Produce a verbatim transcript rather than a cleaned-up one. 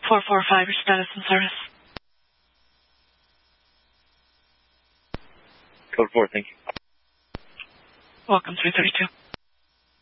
four four five, your status and service. Code four, thank you. Welcome, three thirty-two.